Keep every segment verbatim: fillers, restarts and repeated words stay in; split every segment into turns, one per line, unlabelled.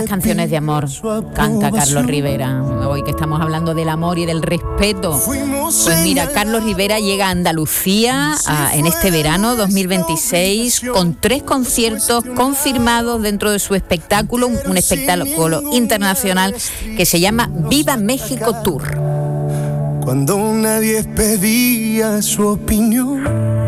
Canciones de amor, canta Carlos Rivera. Hoy que estamos hablando del amor y del respeto. Pues mira, Carlos Rivera llega a Andalucía a, en este verano dos mil veintiséis con tres conciertos confirmados dentro de su espectáculo, un, un espectáculo internacional que se llama Viva México Tour.
Cuando nadie pedía su opinión.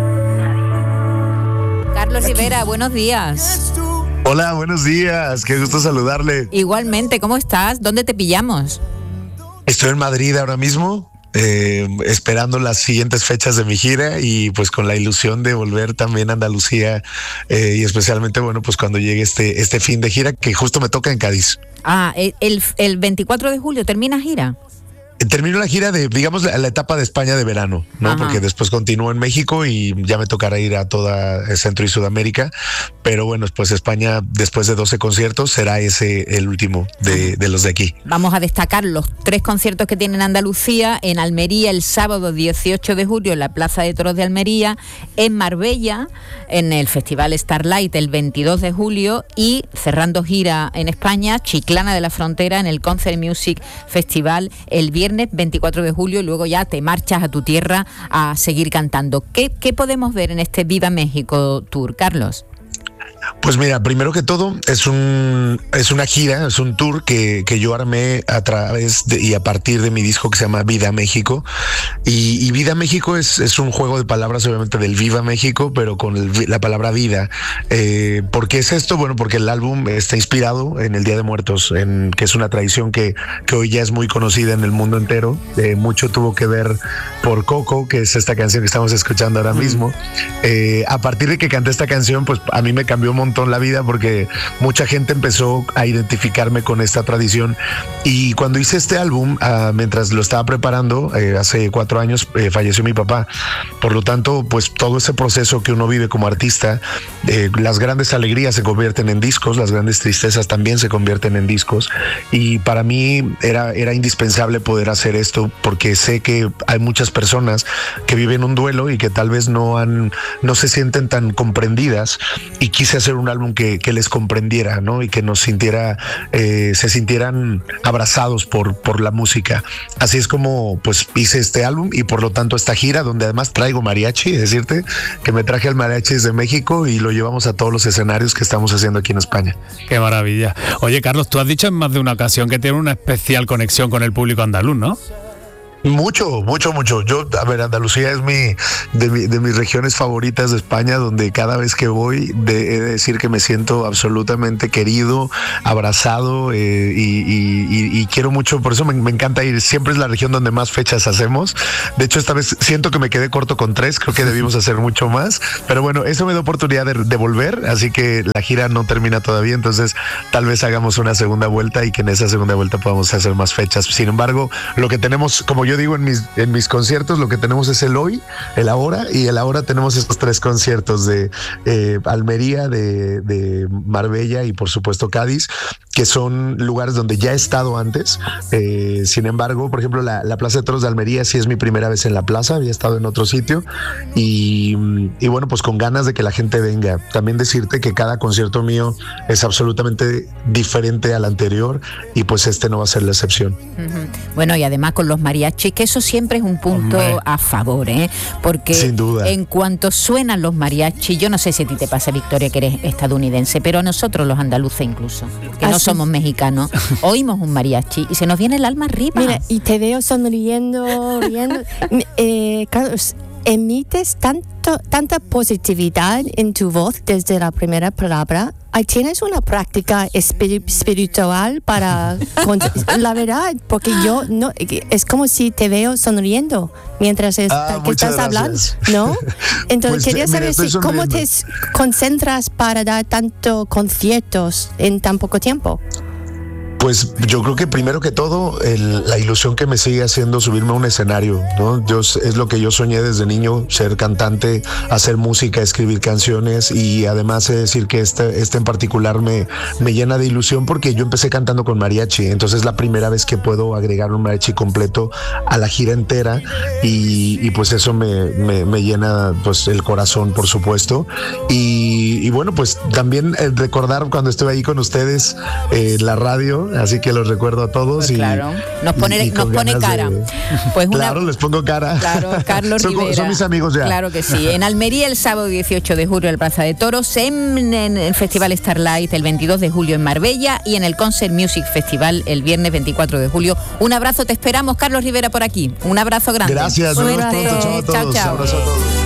Carlos Rivera, buenos días.
Hola, buenos días, qué gusto saludarle.
Igualmente, ¿cómo estás? ¿Dónde te pillamos?
Estoy en Madrid ahora mismo, eh, esperando las siguientes fechas de mi gira y pues con la ilusión de volver también a Andalucía eh, y especialmente, bueno, pues cuando llegue este, este fin de gira que justo me toca en Cádiz.
Ah, el, el veinticuatro de julio termina gira.
Termino la gira de, digamos, la, la etapa de España de verano, ¿no? Ajá. Porque después continúo en México y ya me tocará ir a toda Centro y Sudamérica. Pero bueno, pues España, después de doce conciertos, será ese el último de, de los de aquí.
Vamos a destacar los tres conciertos que tiene en Andalucía: en Almería el sábado dieciocho de julio en la Plaza de Toros de Almería, en Marbella, en el Festival Starlight el veintidós de julio y cerrando gira en España, Chiclana de la Frontera, en el Concert Music Festival el viernes veinticuatro de julio, y luego ya te marchas a tu tierra a seguir cantando. ¿Qué, qué podemos ver en este Viva México Tour, Carlos?
Pues mira, primero que todo es un es una gira, es un tour que, que yo armé a través de, y a partir de mi disco que se llama Vida México. Y, y Vida México es, es un juego de palabras, obviamente, del Viva México, pero con el, la palabra vida. Eh, ¿Por qué es esto? Bueno, porque el álbum está inspirado en el Día de Muertos, en, que es una tradición que, que hoy ya es muy conocida en el mundo entero. Eh, mucho tuvo que ver por Coco, que es esta canción que estamos escuchando ahora mismo. Eh, a partir de que canté esta canción, pues a mí me cambió un montón la vida porque mucha gente empezó a identificarme con esta tradición. Y cuando hice este álbum, uh, mientras lo estaba preparando, eh, hace cuatro años eh, falleció mi papá. Por lo tanto, pues todo ese proceso que uno vive como artista, eh, las grandes alegrías se convierten en discos, las grandes tristezas también se convierten en discos. Y para mí era, era indispensable poder hacer esto porque sé que hay muchas personas que viven un duelo y que tal vez no han, no se sienten tan comprendidas, y quise hacer un álbum que, que les comprendiera, ¿no? Y que nos sintiera, eh, se sintieran abrazados por, por la música. Así es como pues hice este álbum y por lo tanto esta gira, donde además traigo mariachi, decirte que me traje el mariachi desde México y lo llevamos a todos los escenarios que estamos haciendo aquí en España.
Qué maravilla. Oye, Carlos, tú has dicho en más de una ocasión que tiene una especial conexión con el público andaluz, ¿no?
Mucho, mucho, mucho. Yo, a ver, Andalucía es mi de, mi, de mis regiones favoritas de España, donde cada vez que voy de, he de decir que me siento absolutamente querido, abrazado eh, y, y, y, y quiero mucho. Por eso me, me encanta ir. Siempre es la región donde más fechas hacemos. De hecho, esta vez siento que me quedé corto con tres. Creo que debimos hacer mucho más. Pero bueno, eso me da oportunidad de, de volver. Así que la gira no termina todavía. Entonces, tal vez hagamos una segunda vuelta y que en esa segunda vuelta podamos hacer más fechas. Sin embargo, lo que tenemos, como yo Yo digo en mis, en mis conciertos, lo que tenemos es el hoy, el ahora, y el ahora tenemos estos tres conciertos de eh, Almería, de, de Marbella y por supuesto Cádiz, que son lugares donde ya he estado antes. Eh, sin embargo, por ejemplo, la, la Plaza de Toros de Almería sí es mi primera vez en la plaza, había estado en otro sitio y, y bueno, pues con ganas de que la gente venga. También decirte que cada concierto mío es absolutamente diferente al anterior y pues este no va a ser la excepción.
Uh-huh. Bueno, y además con los mariachis, que eso siempre es un punto Hombre. a favor, ¿eh? Porque
sin duda,
en cuanto suenan los mariachis, yo no sé si a ti te pasa, Victoria, que eres estadounidense, pero a nosotros los andaluces incluso, que no somos mexicanos, oímos un mariachi y se nos viene el alma arriba.
Mira, y te veo sonriendo, riendo. eh, Carlos, emites tanto, tanta positividad en tu voz desde la primera palabra. ¿Tienes una práctica espir- espiritual para la verdad? Porque yo no, es como si te veo sonriendo mientras es,
ah,
que estás
gracias.
hablando, ¿no? Entonces
pues,
quería saber
mira,
si, cómo te concentras para dar tantos conciertos en tan poco tiempo.
Pues yo creo que primero que todo, el, la ilusión que me sigue haciendo subirme a un escenario, ¿no? Yo, es lo que yo soñé desde niño, ser cantante, hacer música, escribir canciones, y además he de decir que este, este en particular me, me llena de ilusión porque yo empecé cantando con mariachi, entonces es la primera vez que puedo agregar un mariachi completo a la gira entera, y, y pues eso me, me, me llena pues el corazón, por supuesto. Y, y bueno, pues también eh, recordar cuando estuve ahí con ustedes en eh, la radio, así que los recuerdo a todos.
Pues
y,
claro, nos pone, y, y nos pone cara.
De,
pues una,
claro, les pongo cara.
Claro, Carlos
son,
Rivera.
Son mis amigos ya.
Claro que sí. En Almería el sábado dieciocho de julio en la Plaza de Toros, en, en el Festival Starlight el veintidós de julio en Marbella y en el Concert Music Festival el viernes veinticuatro de julio. Un abrazo, te esperamos, Carlos Rivera, por aquí. Un abrazo grande.
Gracias.
Suerte.
Chao, chao a todos.
Chao, chao.
Abrazo a todos.